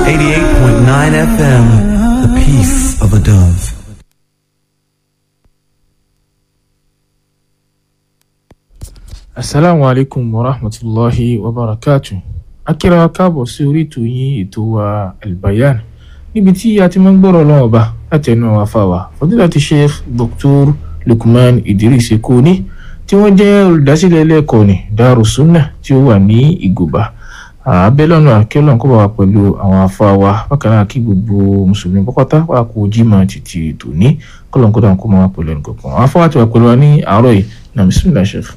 88.9 FM, the peace of a dove. Assalamu alaikum wa rahmatullahi wa barakatuh. Akira wa káàbọ̀ sí orí ètò yín ètò wa Al-Bayan. Níbi tí a ti máa ń gbọ́rọ̀ Ọlọ́run Ọba láti ẹnu àwọn àfáà Fadilati Sheikh Dr. Lukman Idris Ekoni tí wọ́n jẹ́ olùdásílẹ̀ ilé ẹ̀kọ́ ní Darus Sunnah tí ó wà ní Ìgòbá. Abẹ́lọ́nà akẹ́lọ́n kó bá wa pẹ̀lú àwọn àfáà wa bákan náà kí gbogbo mùsùlùmí pátá wà kó jímọ̀ títí tòní kọ́lọ́n kó dáhùn kó máa wà pẹ̀lú ẹnì kọ̀ọ̀kan. Àwọn àfáà wa ti wà pẹ̀lú wa ní àárọ̀ yìí. Náà bismillah Sheikh.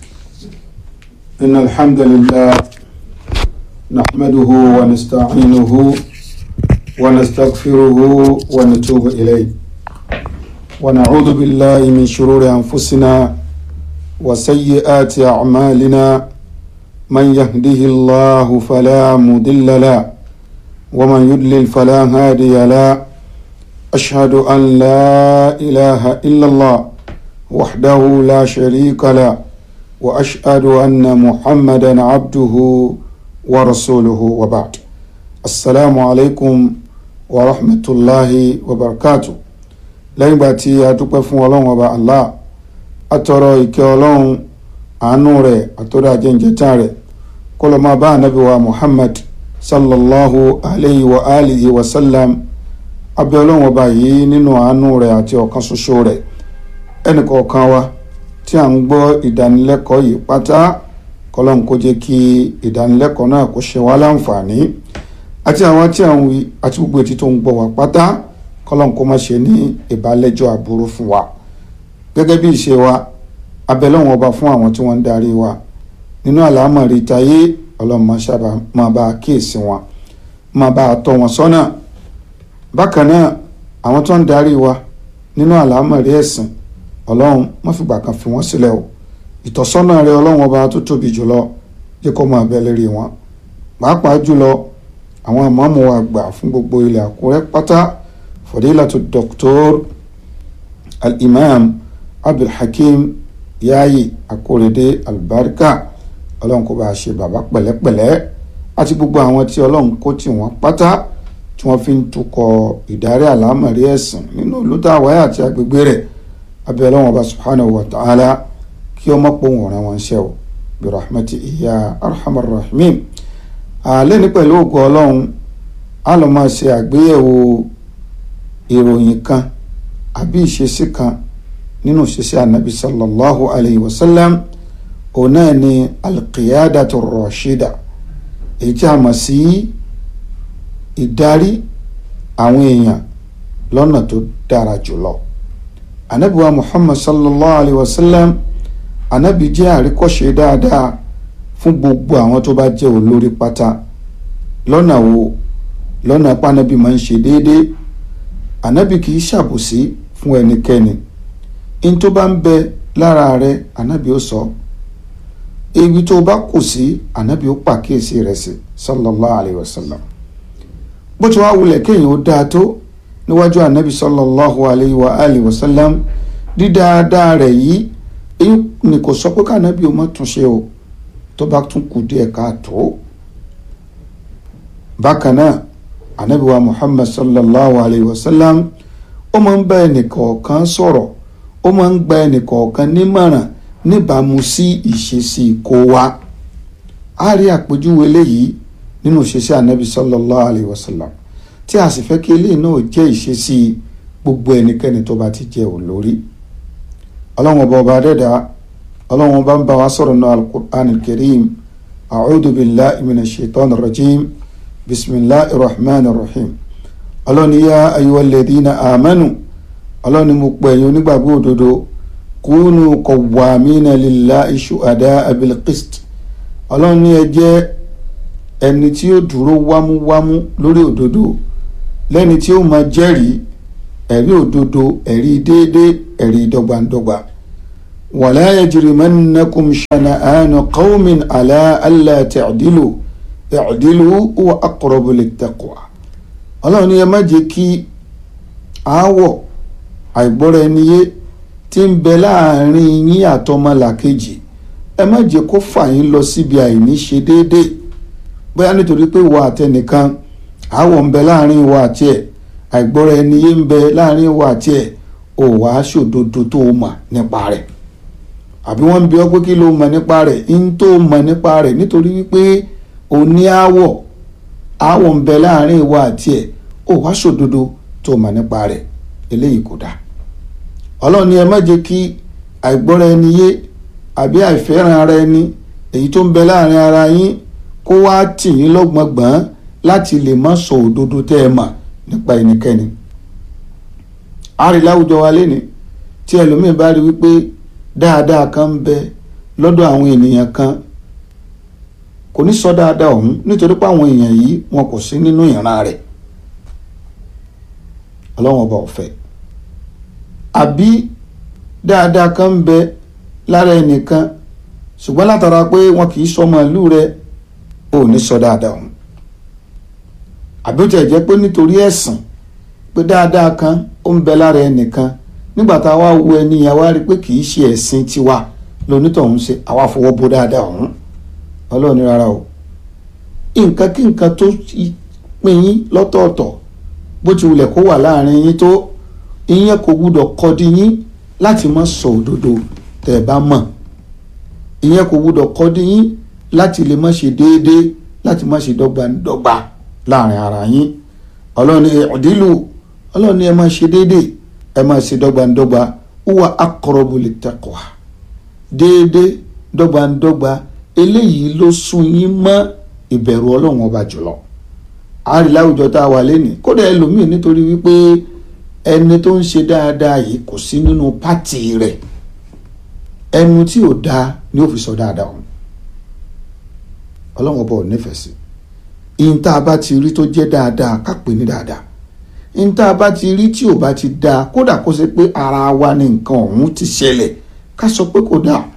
إن الحمد لله نحمده ونستعينه ونستغفره ونتوب إليه ونعوذ بالله من شرور أنفسنا وسيئات أعمالنا من يهده الله فلا مضل له ومن يضلل فلا هادي له أشهد أن لا إله إلا الله وحده لا شريك له وأشهد أن محمدا عبده ورسوله وبعد السلام عليكم ورحمة الله وبركاته lẹ́yìn gbà tí a dúpẹ́ fún Ọlọ́run Ọba Allah atọrọ ìkẹ́ Ọlọ́run àánú rẹ̀ àtọ́rọ àjẹjẹta rẹ̀ kó lọ máa bá ànábì wa Muhammad sallallahu alayhi wa alihi wa sallam abẹ́ Ọlọ́run Ọba yìí nínú àánú rẹ̀ àti ọ̀kan ṣoṣo rẹ̀ ẹnìkọ̀ọ̀kan wa tí a ń gbọ́ ìdánilẹ́kọ̀ọ́ yìí pátá kọlọ́n kó jẹ́ kí ìdánilẹ́kọ̀ọ́ náà kó ṣe wá láǹfààní àti àwọn tí a ń wí àti gbogbo etí tó ń gbọ́ wá pátá kọlọ́n kó má ṣe ní ìbálẹ́jọ́ aburú fún wa gẹ́gẹ́ bí ìṣe wa abẹ́lọ́wọ̀n ọba fún àwọn tí wọ́n ń darí wa nínú àlámọ̀rí tayé ọlọ́mọ sábà máa bá kíyèsí wọn máa bá tọ́ wọn sọ́nà bákan náà àwọn tó ń darí wa nínú àlámọ̀rí ẹ̀sìn ọlọ́run má fìgbà kan fi wọ́n sílẹ̀ o ìtọ́sọ́nà rẹ ọlọ́run ọba tó tóbi jùlọ jẹ́ kó máa bẹ lérí wọn pàápàá jùlọ àwọn ìmáàmù wa gbà fún gbogbo ilẹ̀ Àkúrẹ́ pátá Fadilatu Dr. Al-Imam Abdulhakeem Yayi Akorede Albarka ọlọ́run kó bá a ṣe bàbá pẹ̀lẹ́pẹ̀lẹ́ àti gbogbo àwọn tí ọlọ́run kó tì wọ́n pátá tí wọ́n fi ń tukọ̀ ìdarí àlámọ̀rí ẹ̀sìn nínú olùdáwáyà àti agbègbè rẹ̀ abẹ́ ọlọ́run ọba subhanahu wa ta'ala kí ọmọ pọ̀ wọ̀n ra wọn ṣe o bí rahmati iya arhamar rahimin alẹ́ ní pẹ̀lú ògo ọlọ́run a lọ máa ṣe àgbéyẹ̀wò ìròyìn kan àbí ìṣesí kan nínú ìṣesí anabi sallallahu alayhi wa sallam òun náà ni alqiyadatu rashida èyí tí a mọ̀ sí ìdarí àwọn èèyàn lọ́nà tó dára jùlọ. Ànábì wa Muhammad sallallahu alayhi wa sallam ànábì jẹ́ àríkọ́ṣe dáadáa fún gbogbo àwọn tó bá jẹ́ olórí pátá lọ́nà wo lọ́nà pánábì máa ń ṣe déédéé ànábì kì í ṣàbòsí fún ẹnikẹ́ni in tó bá ń bẹ lára rẹ̀ ànábì ó sọ ibi tó bá kù sí ànábì ó pàkíyèsí rẹ̀ sí sallallahu alayhi wa sallam bó ti wá wulẹ̀ kéèyàn ó dáa tó níwájú ànábì sallallahu alayhi wa alihi wa sallam dídáadáa rẹ̀ yìí èyí ni kò sọ pé kánábì ó má tún ṣe o tó bá tún kù díẹ̀ káàtó. bákan náà ànábì wa Muhammad sallallahu alayhi wa sallam ó máa ń bá ẹnìkọ̀ọ̀kan sọ̀rọ̀ ó máa ń gba ẹnìkọ̀ọ̀kan nímọ̀ràn níbàámu sí ìṣesí kó wa a rí àpèjúwe léyìí nínú ìṣesí ànábì sallallahu alayhi wa sallam tí a sì fẹ́ kí eléyìí náà jẹ́ ìṣesí gbogbo ẹnikẹ́ni tó bá ti jẹ́ olórí. ọlọ́run ọba ọba dẹ́dà ọlọ́run ọba ń bá wa sọ̀rọ̀ náà al-Qur'an al-Karim a'udhu billahi minash shaitani rajim bisimilahi rahman rahim ọlọ́run ya ayyuhal ladhina amanu ọlọ́run mo pè yín onígbàgbọ́ òdodo kunu qawwamina lillahi shuhada'a bil qist ọlọ́run ní ẹ jẹ́ ẹni tí ó dúró wámúwámú lórí òdodo lẹ́ni tí ó máa jẹ́rìí ẹ̀rí òdodo ẹ̀rí déédé ẹ̀rí dọ́gbandọ́gba wala yajrimannakum shana'anu qawmin ala alla ta'dilu i'dilu huwa aqrabu lit-taqwa ọlọ́run ní ẹ má jẹ́ kí aáwọ̀ àìgbọ́ra ẹni yé tí ń bẹ láàrin yín àtọmọlàkejì ẹ má jẹ́ kó fà yín lọ síbi àìní ṣe déédé bóyá nítorí pé wà àtẹnìkan àwọ̀ ń bẹ láàrin ìwọ àti ẹ̀, àìgbọ́ra ẹni yé ń bẹ láàrin ìwọ àti ẹ̀, ò wá ṣòdodo tó o mọ̀ nípa rẹ̀. àbí wọ́n ń bi ọ́ pé kí ló mọ̀ nípa rẹ̀, ń tó mọ̀ nípa rẹ̀ nítorí wípé o ní àwọ̀ ń bẹ láàrin ìwọ àti ẹ̀, ò wá ṣòdodo tó mọ̀ nípa rẹ̀. eléyìí kò dáa. ọlọ́run ní ẹ má jẹ́ kí àìgbọ́ra ẹni yé àbí àìfẹ́ràn ara ẹni èyí tó ń bẹ láàrin ara yín kó wá tì yín lọ́gbọ̀ngbọ̀n láti lè má sọ òdodo tẹ́ ẹ mọ̀ nípa ẹnikẹ́ni. a rí láwùjọ wa lénìí tí ẹlòmíín bá rí wípé dáadáa kan ń bẹ lọ́dọ̀ àwọn ènìyàn kan, kò ní sọ dáadáa ọ̀hún nítorí pé àwọn èèyàn yìí wọn kò sí nínú ìran rẹ̀. ọlọ́run ọba ò fẹ́. àbí dáadáa kan ń bẹ lára ẹnìkan ṣùgbọ́n látara pé wọn kì í sọmọ ìlú rẹ̀, ò ní sọ dáadáa ọ̀hún. àbí ó tẹ̀ jẹ́ pé nítorí ẹ̀sìn pé dáadáa kan ó ń bẹ lára ẹnìkan, nígbà tá a wá wo ẹni yẹn wá rí pé kì í ṣe ẹ̀sìn tiwa lónítọ̀hún ṣe, àwa fọwọ́ bò dáadáa ọ̀hún. ọlọ́run ní rárá o, nǹkan kí nǹkan tó pín yín lọ́tọ̀ọ̀tọ̀ bó ti wulẹ̀ kó wà láàrin yín tó, ìyẹn kò gbúdọ̀ kọ́dí yín láti má sọ òdodo tẹ́ ẹ bá mọ̀. ìyẹn kò gbúdọ̀ kọ́dí yín láti lè má ṣe déédéé, láti má ṣe dọ́gbandọ́gba láàrin ara yín. ọlọ́run ní i'dilu, ọlọ́run ní ẹ má ṣe déédéé, ẹ má ṣe dọ́gbandọ́gba, huwa aqrabu littaqwa. déédéé dọ́gbandọ́gba eléyìí ló sún yín mọ́ ìbẹ̀rù ọlọ́run ọba jùlọ. a rí láwùjọ tá a wà lẹ́nìí, kódà ẹlòmíì nítorí wípé ẹni tó ń ṣe dáadáa yìí kò sí nínú pátì rẹ̀, ẹnu tí ò dáa ni ó fi sọ dáadáa ọ̀hún. ọlọ́run ọba ò nífẹ̀ẹ́ sí. ìyìn tá a bá ti rí tó jẹ́ dáadáa ká pè ní dáadáa. ìyìn tá a bá ti rí tí ò bá ti dáa, kódà kó ṣe pé ara wa ni nǹkan ọ̀hún ti ṣẹlẹ̀, ká sọ pé kò dáa.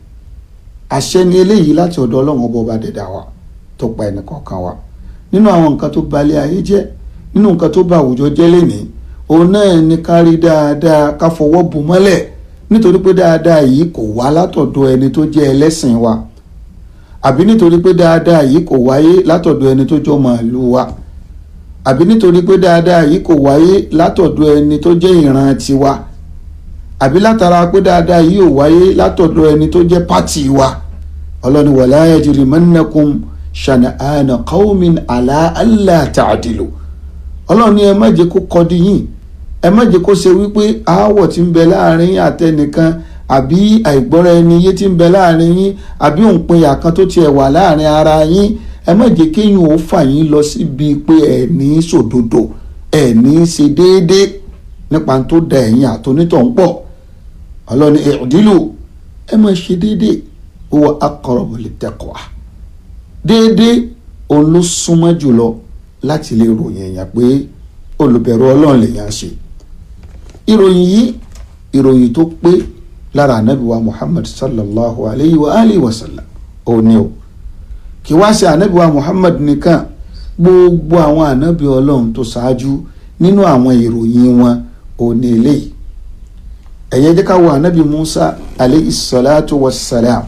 àṣẹ ni eléyìí láti ọ̀dọ̀ ọlọ́run ọba dẹ̀dá wa tó pa ẹnì kọ̀ọ̀kan wa. nínú àwọn nǹkan tó balẹ̀ ayé jẹ́, nínú nǹkan tó bà àwùjọ jẹ́ lénìí, òun náà ní ká rí dáadáa ká fọwọ́ bù mọ́lẹ̀, nítorí pé dáadáa yìí kò wá látọ̀dọ̀ ẹni tó jẹ́ ẹlẹ́sìn wa, àbí nítorí pé dáadáa yìí kò wáyé látọ̀dọ̀ ẹni tó jẹ́ ọmọ ìlú wa, àbí nítorí pé dáadáa yìí kò wáyé látọ̀dọ̀ ẹni tó jẹ́ ìran tiwa, àbí látara pé dáadáa yìí ò wáyé látọ̀dọ̀ ẹni tó jẹ́ pátì wa. ọlọ́ni wala yajrimannakum shana'ana qawmin ala alla ta'dilu. ọlọ́ni ẹ má jẹ́ kó kọ́dí yín, ẹ má jẹ́ kó ṣe wípé aáwọ̀ tí ń bẹ láàrin àtẹnìkan àbí àìgbọ́ra ẹni yé tí ń bẹ láàrin yín àbí òǹpinya kan tó tiẹ̀ wà láàrin ara yín, ẹ má jẹ́ kéyìn ó fà yín lọ síbi pé ẹ ní sòdodo, ẹ ní ṣe déédéé nípa tó da ẹ̀yìn àtonítọ̀ ń pọ̀. ọlọ́ni i'dilu, ẹ má ṣe déédéé, huwa aqrabu littaqwa. déédéé òun ló súnmọ́ jùlọ láti lè ròyìn èèyàn pé olùbẹ̀rù ọlọ́run lèèyàn ṣe. ìròyìn yìí ìròyìn tó pé lára ànábì wa Muhammad sallallahu alayhi wa alihi wa sallam òun ni o. kì wá ṣe ànábì wa Muhammad nìkan, gbogbo àwọn ànábì ọlọ́run tó ṣáájú nínú àwọn ìròyìn wọn òun ni eléyìí. ẹ̀yẹ́ jẹ́ ká wo ànábì Musa alayhi salatu wa salam.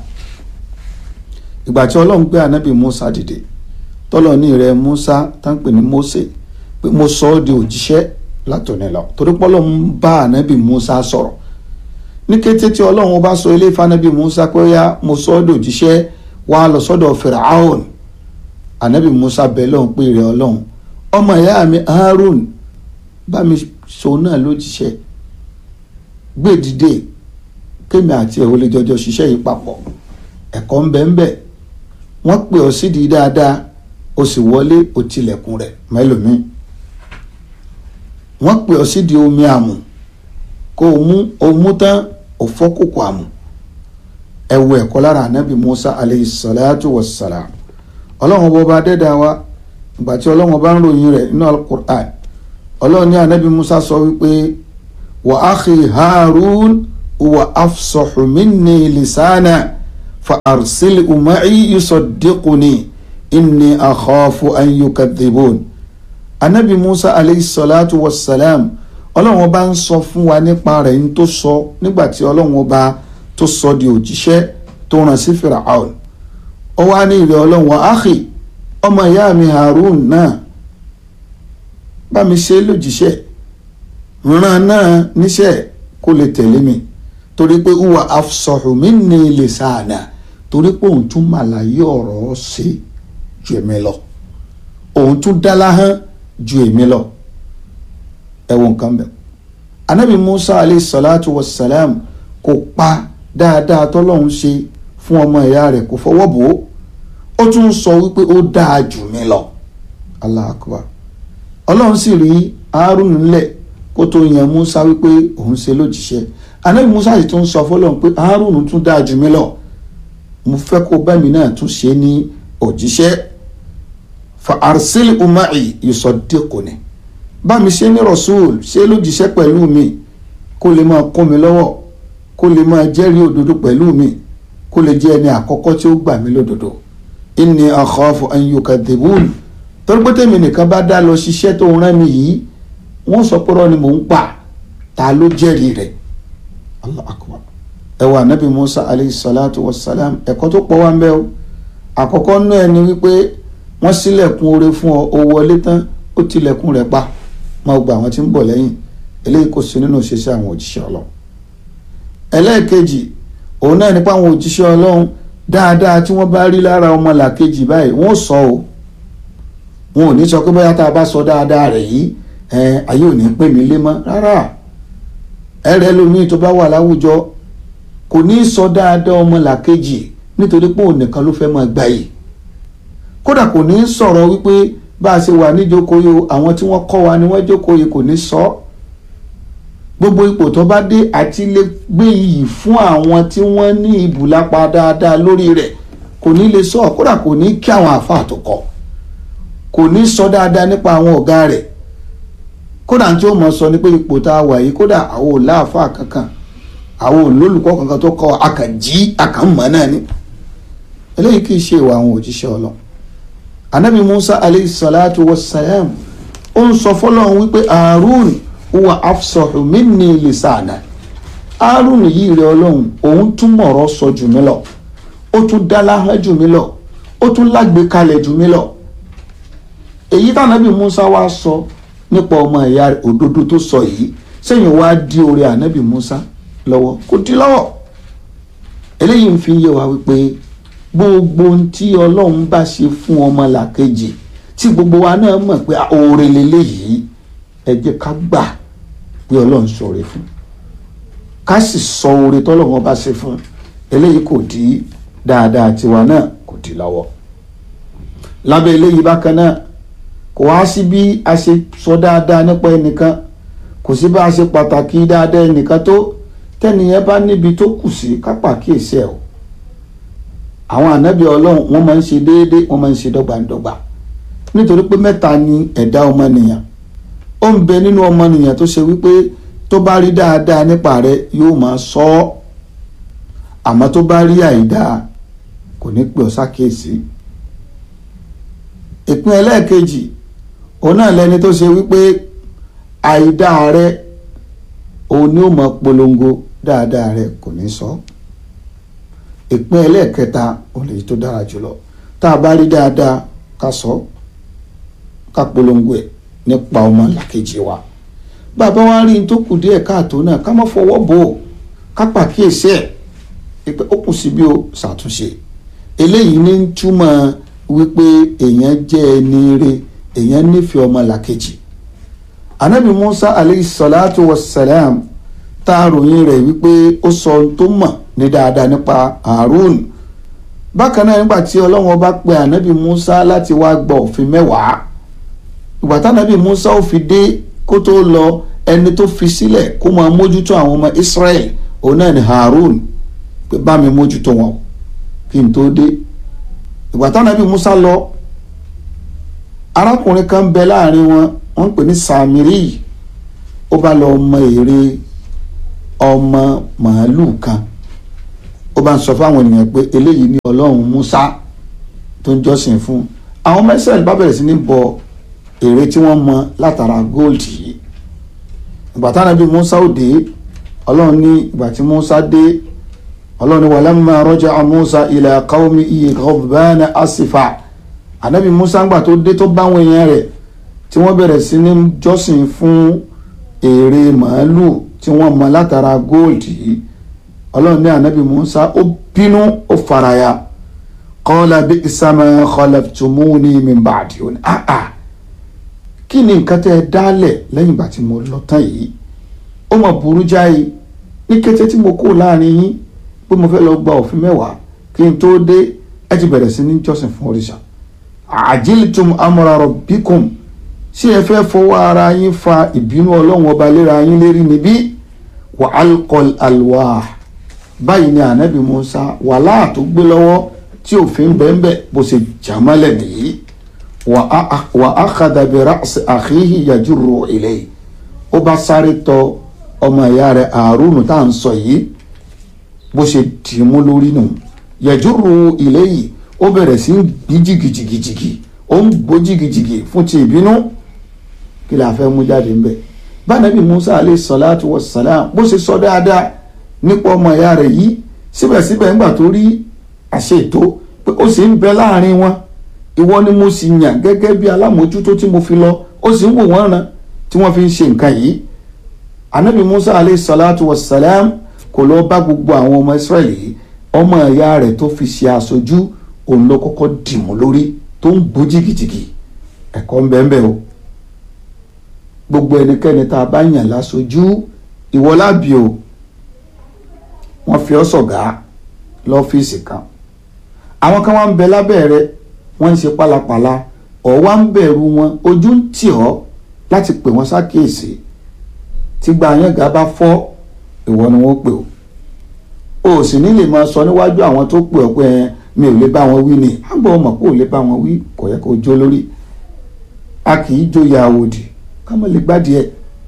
ìgbà tí ọlọ́run gbé ànábì Musa dìde, tọ́lọ̀ ní rẹ̀ Musa tán pè ní Mósè, pé mo sọ ọ́ di òjíṣẹ́ látòní lọ, torí pé Ọlọ́run ń bá ànábì Musa sọ̀rọ̀. ní kété tí ọlọ́run bá sọ ilé ìfànábì Musa pé yá mo sọ ọ́ di òjíṣẹ́ wá lọ sọ́dọ̀ Fìràáhùn, ànábì Musa bẹ̀ lọ́hùn pé rẹ̀ ọlọ́run, ọmọ ìyá mi Harun bá mi sọ náà lójíṣẹ́, gbé dìde kémi àti ẹ̀ ó lè jọjọ ṣiṣẹ́ yìí papọ̀. ẹ̀kọ́ ń bẹ ń bẹ, wọ́n pè ọ́ sídìí dáadáa, ó sì wọlé ó tilẹ̀kùn rẹ̀ mẹ́lòmíì. wọ́n pè ọ́ sídìí omi àmù, kó o mú tán ó fọ́ kòkò àmù. ẹ wo ẹ̀kọ́ lára ànábì Musa alayhi salatu wa salam. ọlọ́run ọba dẹ́dá wa ìgbà tí ọlọ́run ọba ń ròyìn rẹ̀ nínú al-Qur'an, ọlọ́run ní ànábì Musa sọ wípé wa akhi Harun huwa afsahu minni lisana fa arsilhu ma'i yusaddiquni inni akhafu an yukadhibun. anabi Musa alayhi salatu wassalam, ọlọ́run ọba ń sọ fún wa nípa rẹ̀ ń tó sọ nígbà tí ọlọ́run ọba tó sọ di òjíṣẹ́ tó rán sí ó wá ní ìrẹ̀ ọlọ́run wa akhi, ọmọ ìyá mi Harun náà bá mi ṣe lójíṣẹ́, ràn náà níṣẹ́ kó lè tẹ̀lé mi, torí pé huwa afsahu minni lisana, torí pé òun tún màláyé ọ̀rọ̀ ṣe ju èmi lọ, òun tún dáláhán ju èmi lọ. ẹ wo nǹkan bẹ́ẹ̀. Ànábì Musa alayhi salatu wassalam kò pa dáadáa tọ́lọ́hun ṣe fún ọmọ ìyá rẹ̀, kò fọwọ́ bò ó tún sọ wípé ó dáa jù mí lọ. Allahu akbar. Ọlọ́run sì rí Harun nílẹ̀ kó tó yan Musa wípé òun ṣe lójíṣẹ́. Ànábì Musa sì tún sọ fọ́lọ́run pé Harun tún dáa jù mí lọ, mo fẹ́ kó bá mi náà tún ṣe ní òjíṣẹ́. Fa arsilhu ma'i yusaddiquni, bá mi ṣe ní rasul, ṣe lójíṣẹ́ pẹ̀lú mi, kó lè máa kún mi lọ́wọ́, kó lè máa jẹ́rìí òdodo pẹ̀lú mi, kó lè jẹ́ ẹni àkọ́kọ́ tí ó gbà mí lódodo. Inni akhafu an yukadhibun, torí pé tèmi nìkan bá dá lọ ṣiṣẹ́ tó ń rán mi yìí, wọ́n sọ pé rọ́ ni mò ń pa, ta ló jẹ́rìí rẹ̀. Allahu akbar. ẹ wà Ànábì Musa alayhi salatu wassalam, ẹ̀kọ́ tó pọ̀ wá ń bẹ o. àkọ́kọ́ náà ẹni wípé wọ́n ṣílẹ̀kùn oore fún ọ, ó wọlé tán ó tilẹ̀kùn rẹ̀ pa, máa gba àwọn tí ń bọ̀ lẹ́yìn. eléyìí kò sí nínú ìṣesí àwọn òjíṣẹ́ Ọlọ́run. ẹlẹ́ẹ̀kejì òun náà nípa àwọn òjíṣẹ́ Ọlọ́run, dáadáa tí wọ́n bá rí lára ọmọ làkejì báyìí wọ́n sọ o, wọn ò ní sọ pé bóyá tá a bá sọ dáadáa rẹ̀ yìí ayé ò ní pè mí lé mọ́, rárá. ẹ̀rẹ́ lómi tó bá wà láwùjọ kò ní sọ dáadáa ọmọ làkejì nítorí pé òun nìkan ló fẹ́ máa gbà yìí. kódà kò ní sọ̀rọ̀ wípé bá a ṣe wà níjókòó yìí àwọn tí wọ́n kọ́ wa ni wọ́n jókòó yìí, kò ní sọ. gbogbo ipò tó bá dé àti lè gbé iyì fún àwọn tí wọ́n ní ìbùlápa dáadáa lórí rẹ̀ kò ní lè sọ. kódà kò ní kí àwọn àfáà tó kọ́, kò ní sọ dáadáa nípa àwọn ọ̀gá rẹ̀. kódà tí ó mọ̀ sọ ní pé ipò tá a wà yìí, kódà àwọn ò láàfáà kankan, àwọn olólùkọ́ kankan tó kọ́, akànjí akànmọ́ náà ni. eléyìí kì í ṣe ìwà àwọn òjíṣẹ́ Ọlọ́run. Ànábì Musa alayhi salatu wassalam ó ń sọ fọ́lọ́run wípé Harun huwa afsahu minni lisana, Harun yìí rẹ̀ Ọlọ́run òun tún mọ̀rọ̀ sọ jù mí lọ, ó tún dáláhán jù mí lọ, ó tún lágbèkalẹ̀ jù mí lọ. èyí tànàbì Musa wá sọ nípa ọmọ ìyá òdodo tó sọ yìí, sẹ́yìn wá dí orí Ànábì Musa lọ́wọ́, kò dí lọ́wọ́. eléyìí ń fi yé wa wípé gbogbo ohun tí Ọlọ́run bá ṣe fún ọmọ làkejì tí gbogbo wa náà mọ̀ pé oore lélẹ́yìí, ẹ jẹ́ ká gbà pé Ọlọ́run ṣoore fún, ká sì sọ oore tọ́lọ́run bá ṣe fún. eléyìí kò dí dáadáa tiwa náà, kò dí lọ́wọ́. lábẹ́ eléyìí bákan náà kò wá sí bí a ṣe sọ dáadáa nípa ẹnìkan, kò sí bá a ṣe pàtàkì dáadáa ẹnìkan tó, tẹ́niyẹn bá níbi tó kù sí ká pàkíyèsí ẹ̀ o. àwọn ànábì Ọlọ́run wọ́n máa ń ṣe déédéé, wọ́n máa ń ṣe dọ́gbandọ́gba, nítorí pé mẹ́ta ni ẹ̀dá ọmọnìyàn. ó ń bẹ nínú ọmọnìyàn tó ṣe wípé tó bá rí dáadáa nípa rẹ̀ yóò máa sọ ọ́, àmọ́ tó bá rí àìdáa kò ní pè ọ́ ṣàkíyèsí. ìpín ẹlẹ́ẹ̀kejì òun náà lẹni tó ṣe wípé àìdáa rẹ̀ òun ni ó máa polongo, dáadáa rẹ̀ kò ní sọ. ìpín ẹlẹ́ẹ̀kẹta òun lèyí tó dára jùlọ, tá a bá rí dáadáa ká sọ, ká polongo ẹ̀ nípa ọmọ làkejì wa. bàbá wa rí n tó kù díẹ̀ káàtó náà ká má fọwọ́ bò ó, ká pàkíyèsí ẹ̀ pé ó kù sí bí ó ṣàtúnṣe. eléyìí ní ń túmọ̀ wípé èèyàn jẹ́ ẹni rere, èèyàn nífẹ̀ẹ́ ọmọ làkejì. Ànábì Musa alayhi salatu wassalam tá a ròyìn rẹ̀ wípé ó sọ ohun tó mọ̀ ní dáadáa nípa Harun. bákan náà nígbà tí Ọlọ́run bá pe Ànábì Musa láti wá gba òfin 10, ìgbà tánábì Musa ó fi dé kó tó lọ, ẹni tó fi sílẹ̀ kó máa mójútó àwọn ọmọ Israel òun náà ni Harun, pé bá mi mójútó wọn kí n tó dé. ìgbà tánábì Musa lọ, arákùnrin kan bẹ láàrin wọn, wọ́n ń pè ní Samiri. ó bá lọ mọ èrè ọmọ màálù kan, ó bá ń sọ fáwọn ènìyàn pé eléyìí ni Ọlọ́run Musa tó ń jọ́sìn fún. àwọn mẹ́sàn-án bá bẹ̀rẹ̀ sí ní bọ èrè tí wọ́n mọ látara gold yìí. ìgbà tánábì Musa ó dé, Ọlọ́run ní ìgbà tí Musa dé, Ọlọ́run ní walamma raja'a Musa ila qawmihi ghadbana asifa. Ànábì Musa ńgbà tó dé tó bá àwọn èèyàn rẹ̀ tí wọ́n bẹ̀rẹ̀ sí ní jọ́sìn fún ère màálù tí wọ́n mọ látara gold yìí ọlọ́run ní ànábì Musa ó bínú ó faraya qala bi'sa ma khalaftumuni min ba'di kí ni nǹkan tẹ́ ẹ dálẹ̀ lẹ́yìn ìgbà tí mo lọ tán yìí ó mọ̀ burú jáì ní kété tí mo kó láàrin yín pé mo fẹ́ lọ gba òfin mẹ́wàá kí n tó dé ẹ ti bẹ̀rẹ̀ sí ní jọ́sìn fún òrìṣà ajiltum amra rabbikum ṣé ẹ fẹ́ fọwọ́ ara yín fa ìbínú ọlọ́run ọba léra yín lérí níbí wa alqal alwah báyìí ni ànábì Musa wàhálà tó gbé lọ́wọ́ tí òfin bẹ́ẹ̀ bó ṣe jàmálẹ̀ nìyí wa akhadha bi ra's akhihi yajurru ilayhi ó bá sáré tọ ọmọ ìyá rẹ̀ Harun tá à ń sọ yìí bó ṣe dìímú lórí nù yajurru ilayhi ó bẹ̀rẹ̀ sí ń bí jìgìjìgìjìgì ó ń gbó jìgìjìgì fún ti ìbínú kí la fẹ́ mú jáde ńbẹ̀ bá nàbí Musa alayhi salatu wassalam bó ṣe sọ dáadáa nípa ọmọ ìyá rẹ̀ yìí síbẹ̀síbẹ̀ ńgbà tó rí àṣẹ ètò pé ó sì ń bẹ láàrin wọn ìwọ ni mo sì yàn gẹ́gẹ́ bí alámòjútó tí mo fi lọ ó sì ń wò wọ́n ràn tí wọ́n fi ń ṣe nǹkan yìí anabi Musa alayhi salatu wassalam kò lọ bá gbogbo àwọn ọmọ Israẹli ọmọ ìyá rẹ̀ tó fi ṣe aṣojú òun ló kọ́kọ́ dìmú lórí tó ń gbó jìgìjìgì ẹ̀kọ́ ń bẹ́ẹ̀ o gbogbo ẹnikẹ́ni tá a bá yàn láṣojú ìwọ lábì o wọ́n fi ọ́ sọ̀gá lọ́fíìsì kan àwọn kan wá ń bẹ lábẹ́ rẹ̀ wọ́n ń ṣe pálapàla ọ̀ wá ń bẹ̀rù wọn ojú ń tì ọ́ láti pè wọ́n sákèèsí tí gba àyànga bá fọ́ ìwọ ni wọ́n pè ó sì ní lè máa sọ níwájú àwọn tó pè ọ́ pé mi ò lè bá wọn wí ni àgbọ̀ ọmọ kó lè bá wọn wí kò yẹ kó jó lórí a kì í jóye àwòdì ká mọ̀ lè gbádìí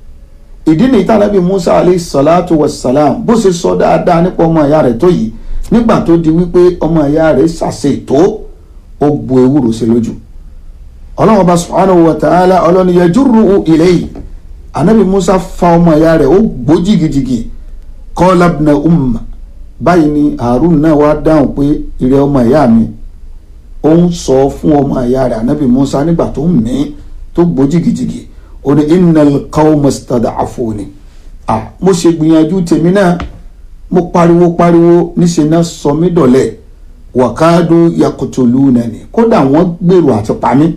ìdí ni ìtànàbí Musa alayhi salatu wassalam bó ṣe sọ dáadáa nípa ọmọ ìyá rẹ̀ tó yìí nígbà tó di wípé ọmọ ìyá rẹ̀ ṣàṣe ètò ó bu ewúro sí lójú ọlọ́run bá subhanahu wa ta'ala ọlọ́ni yajurru ilayhi anabi Musa fa ọmọ ìyá rẹ̀ ó gbó jìgìjìgì qala ibna umma báyìí ni Harun náà wá dáhùn pé ìrẹ ọmọ ìyá mi ó ń sọ fún ọmọ ìyá rẹ̀ anabi Musa nígbà tó ń mí tó gbó jìgìjìgì ó ní innal qawma istad'afuni mo ṣe gbìyànjú tèmi náà mo pariwo níṣẹ́ náà sọ mí dọ̀lẹ́ wàkádù yaqtulunani kódà wọ́n gbèrò àti pa mí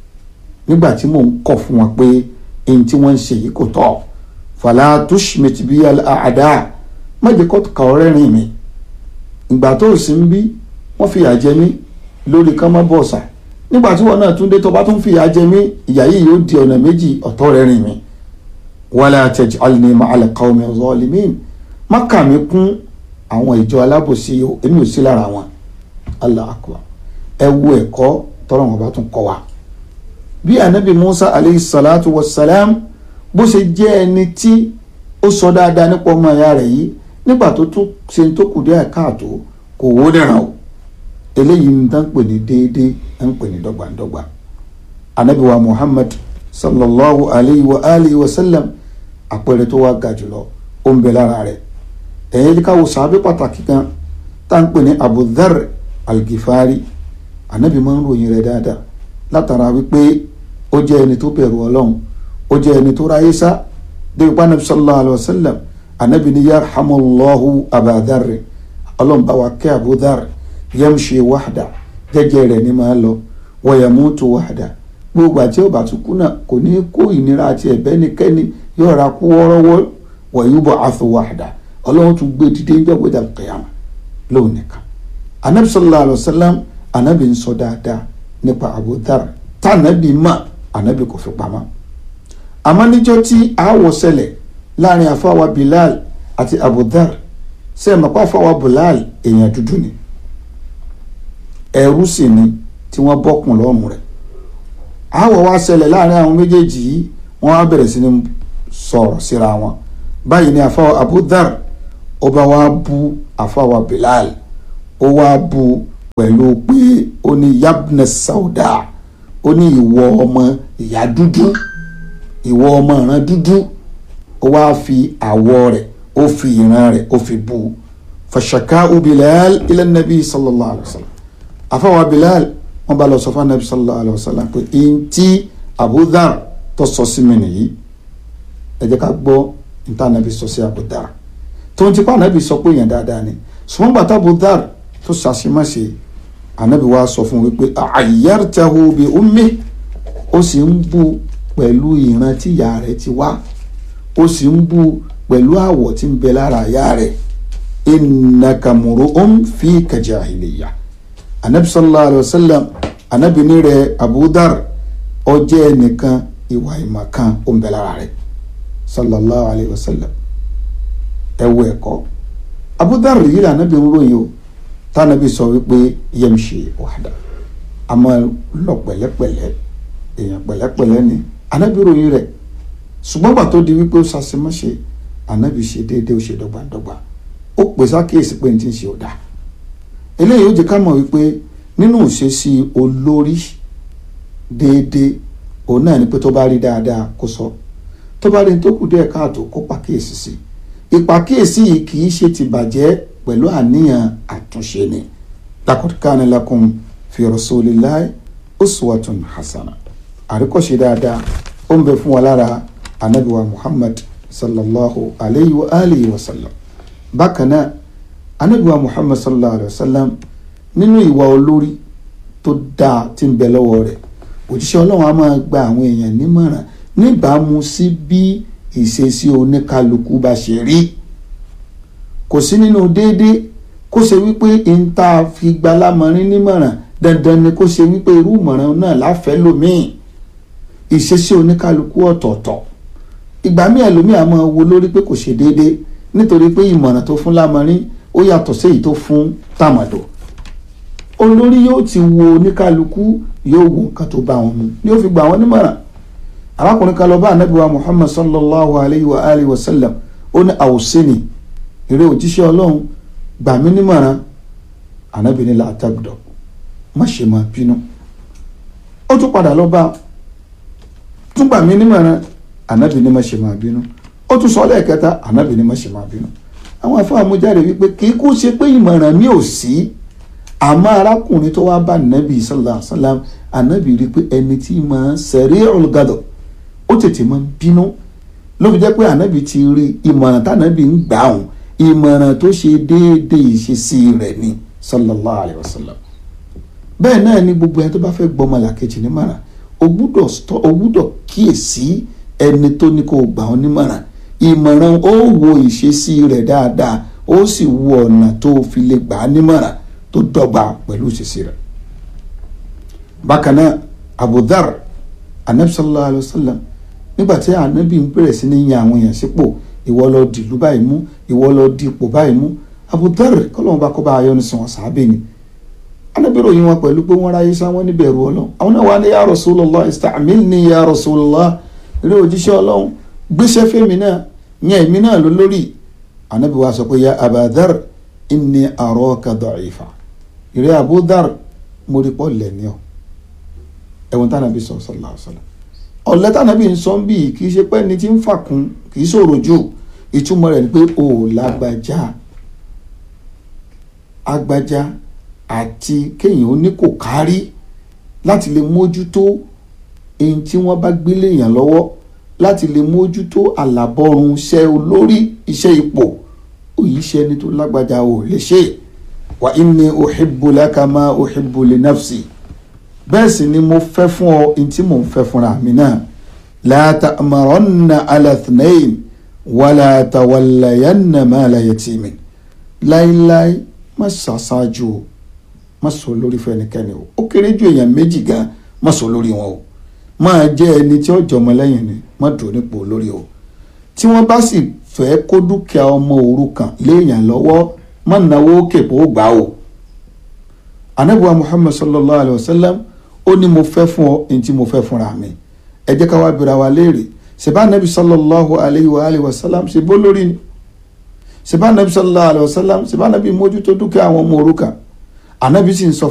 nígbà tí mò ń kọ̀ fún wọn pé èyí tí wọ́n ń ṣe yìí kò tọ́ fala tushmit bi al-a'da má jẹ́ kó kà ọ́ rẹ́rìn mi ìgbà tó sì ń bí wọ́n fìyà jẹ mí lórí kán mọ́ bọ̀ọ̀sà nígbà tí wọ́n náà tún dé tó bá tún fìyà jẹ mí ìyà yìí yóò di ọ̀nà méjì ọ̀tọ̀ rẹ́rìn mi wala taj'alni ma'al qawmi zalimin má kà mí kún àwọn ìjọ alábòsí èmi ò sí lára wọn Allah akbar ẹ wo ẹ̀kọ́ tọ́rọ̀ wọn bá tún kọ́ wa bí anabi Musa alayhi salatu wassalam bó ṣe jẹ́ ẹni tí ó sọ dáadáa nípa ọmọ ìyá rẹ̀ yìí nígbà tó tún ṣe tó kù díẹ̀ káàtó kò wó dẹ̀ràn o eléyìí ń tán pè ní déédéé ń pè ní dọ́gbandọ́gba anabi wa Muhammad sallallahu alayhi wa alihi wa sallam àpẹẹrẹ tó wá ga jùlọ ó ń bẹ lára rẹ̀ ẹ̀yẹ́ ká wo sàábé pàtàkì kan tá ń pè ní Abu Dharr al-Ghifari anabi máa ń ròyìn rẹ̀ dáadáa látara wípé ó jẹ́ ẹni tó bẹ̀rù ọlọ́run ó jẹ́ ẹni tó ráyé sá débi pa anabi sallallahu alayhi wa sallam anabi ni yarhamullahu Aba Dharr ọlọ́run bá wa kẹ́ Abu Dharr yamshi wahda jẹ́jẹ́ rẹ̀ ní máa lọ wa yamutu wahda gbogbo àti ọba tó kú náà kò ní kó ìnira àti ẹ̀bẹ̀ nìkẹ́ni yóò ra kú wọ́rọ́wọ́ wa yub'athu wahda ọlọ́run tún gbé dídé ń jọ́gbé dal-qiyama lóun nìkan anabi sallallahu alayhi wa sallam anabi ń sọ dáadáa nípa Abu Dharr tànàbí mà anabi kò fi pamọ́ àmọ́ níjọ́ tí aáwọ̀ ṣẹlẹ̀ láàrin àfáwà Bilal àti Abu Dharr sẹ́ẹ̀mọ̀ pa àfáwà Bilal èèyàn dúdú ni ẹrú sì ni tí wọ́n bọ́kùn lọ́rùn rẹ̀ aáwọ̀ wá ṣẹlẹ̀ láàrin àwọn méjèèjì yìí wọ́n á bẹ̀rẹ̀ sí ní sọ̀rọ̀ síra wọn báyìí ni àfáwà Abu Dharr ó bá wá bú àfáwà Bilal ó wá bú pẹ̀lú pé ó ní yabna sauda ó ní ìwọ ọmọ ìyá dúdú ìwọ ọmọ ìran dúdú ó wá fi àwọ̀ rẹ̀ ó fi ìran rẹ̀ ó fi bú fashaka'u Bilal ila nabi sallallahu alayhi wa sallam àfáwà Bilal wọ́n bá lọ sọ fún nabi sallallahu alayhi wa sallam pé in tí Abu Dharr tó sọ sí mi nìyí. Ẹ jẹ́ ká gbọ́ níta ànábì sọ sí Abu Dhar tó ń tipa ànábì sọ pé èèyàn dáadáa ni ṣùgbọ́n gbàtà Abu Dhar tó ṣàṣemáṣe ànábì wa sọ fún wípé ayyartahu bi ummi, ó sì ń bú pẹ̀lú ìran tí ìyá rẹ̀ ti wá, ó sì ń bú pẹ̀lú àwọ̀ tí ń bẹ lára ìyá rẹ̀. Innaka mur'un fika jahiliya. Ànábì sallallahu alayhi wa sallam ànábì ní rẹ̀ Abu Dhar ó jẹ́ ẹnìkan ìwà ìmọ̀kan ó ń bẹ lára rẹ̀ sallallahu alayhi wa sallam. Ẹwọ ẹ̀kọ́ Abu Dhar yìí ànábì ń ròyìn o tánàbì sọ wípé yamshi wahda, a máa lọ pẹ̀lẹ́pẹ̀lẹ́, èèyàn pẹ̀lẹ́pẹ̀lẹ́ ni ànábì ròyìn rẹ̀. Ṣùgbọ́n gbà tó di wípé ó ṣàṣemáṣe ànábì ṣe déédéé, ó ṣe dọ́gbandọ́gba, ó pè sákèésí pé ní ti ń ṣe ọ̀dà. Eléyìí ó jẹ́ ká mọ̀ wípé nínú ìṣesí olórí déédéé òun náà ni pé tó bá rí dáadáa kó sọ, tó bá rí tó kù díẹ̀ káàtó kó pàkíyèsí sí. Ìpàkíyèsí yìí kì í ṣe ti bàjẹ́ pẹ̀lú àníyàn àtúnṣe ni. Laqad kana lakum fi rasulillahi uswatun hasana. Àríkọ́ṣe dáadáa ó ń bẹ fún wa lára ànábì wa Muhammad sallallahu alayhi wa alihi wa sallam. Bákan náà ànábì wa Muhammad sallallahu alayhi wa sallam nínú ìwà olórí tó dáa tí ń bẹ lọ́wọ́ rẹ̀, òjíṣẹ́ Ọlọ́run á máa gba àwọn èèyàn nímọ̀ràn níbàámu sí bí ìṣesí oníkálukú bá ṣe rí. Kò sí nínú déédéé kó ṣe wípé ìta fi gba lámọrin nímọ̀ràn dandan ni kó ṣe wípé irú ìmọ̀ràn náà láfẹ́ lómìn. Ìṣesí oníkálukú ọ̀tọ̀ọ̀tọ̀. Ìgbà míì ẹlòmíì á máa wo lórí pé kò ṣe déédéé nítorí pé ìmọ̀ràn tó fún lámọrin ó yàtọ̀ sí èyí tó fún tàmàdò. Olórí yóò ti wo oníkálukú, yóò wo nǹkan tó bá wọn mu ni ó fi gbà wọn nímọ̀ràn. Arákùnrin kan lọ bá ànábì wa Muhammad sallallahu alayhi wa alihi wa sallam, ó ní awsini, ìrẹ́ òjíṣẹ́ Ọlọ́run gbà mí nímọ̀ràn. Ànábì ní la taghdab, má ṣe máa bínú. Ó tún padà lọ bá tún gbà mí nímọ̀ràn. Ànábì ní má ṣe máa bínú. Ó tún sọ lẹ́ẹ̀kẹta. Ànábì ní má ṣe máa bínú. Àwọn àfáà mú jáde wípé kì í kú ṣe pé ìmọ̀ràn mi ò sí, àmọ́ arákùnrin tó wá bá ànábì sallallahu alayhi wa sallam, ànábì rí pé ẹni tí máa sari'ul ghadab, ó tètè máa bínú. Ló fi jẹ́ pé ànábì ti rí ìmọ̀ràn tànábì ń gbà hùn, ìmọ̀ràn tó ṣe déédéé ìṣesí rẹ̀ ni sallallahu alayhi wa sallam. Bẹ́ẹ̀ náà ni gbogbo ẹni tó bá fẹ́ gbọ́ ọmọlàkejì nímọ̀ràn, o gbúdọ̀ kíyèsí ẹni tó ní kó gbà ọ́ nímọ̀ràn. Ìmọ̀ràn ó wo ìṣesí rẹ̀ dáadáa, ó sì wo ọ̀nà tó fi lè gbà á nímọ̀ràn tó dọ́gba pẹ̀lú ìṣesí rẹ̀. Bákan náà Abu Dhar, anabi sallallahu alayhi wa sallam, nígbà tí anabi ń bẹ̀rẹ̀ sí ní yan àwọn èèyàn sípò, ìwọ lọ dìlú báyìí mú, ìwọ lọ di ipò báyìí mú. Abu Dhar kọ́lọ́run bá kọ́ bá ayọ́ ní sọ̀rọ̀ sàábẹ̀ ni. Anabi ròyìn wọn pẹ̀lú pé wọ́n ráyé sá wọn níbẹ̀rù Ọlọ́run. Àwọn náà wà ní ya Rasulullah ista'milni ya Rasulullah, ilé òjíṣẹ́ Ọlọ́run gbéṣẹ́ fẹ́mi náà, yẹn èmi náà ló lórí. Anabi wa sọ pé ya Aba Dhar inni araka da'ifa, ìrẹ́ Abu Dhar mo rí pọ̀ lẹ́ni ọ. Ẹ̀wọ̀n tánàbí sọ sallallahu alaihi wasallam. Ọ̀lẹ́ tánàbí ń sọ bí kì í ṣe pé ẹni tí ń fàkún, kì í sọ̀rọ̀ jù. Ìtumọ̀ rẹ̀ ni pé o lágbájá, agbájá àti kéèyàn ó ní kò kárí láti lè mójútó èyí tí wọ́n bá gbélé èèyàn lọ́wọ́, láti lè mójútó àlàbọ̀rùn iṣẹ́ olórí, iṣẹ́ ipò. Òyì iṣẹ́ ni tó lágbájá ò lè ṣe. Wa inni uhibbu laka ma uhibbu li nafsi, bẹ́ẹ̀ sì ni mo fẹ́ fún ọ in tí mo ń fẹ́ fúnra mi náà. La ta'maranna ala ithnayn wala tawallayanna mala yatimin, láíláí má ṣàṣáájú o, má sọ lórí fẹ́nikẹ́ni o, ó kéré ju èèyàn méjì gan, má sọ lórí wọn o. Máa jẹ́ ẹni tí ó jọmọ lẹ́yìn ni, má dùn nípò lórí o. Tí wọ́n bá sì fẹ́ kó dúkìá ọmọ òrukàn léèyàn lọ́wọ́, má náwó kèpò gbà o. Ànábì wa Muhammad sallallahu alayhi wa sallam ó ní mo fẹ́ fún ọ in tí mo fẹ́ fúnra mi. Ẹ jẹ́ ká wá bira wa léèrè, ṣe bá Ànábì sallallahu alayhi wa sallam ṣe bó lórí ni? Ṣe bá Ànábì sallallahu alayhi wa sallam ṣe bá Ànábì mójútó dúkìá àwọn ọmọ òrukàn? Ànábì sì ń sọ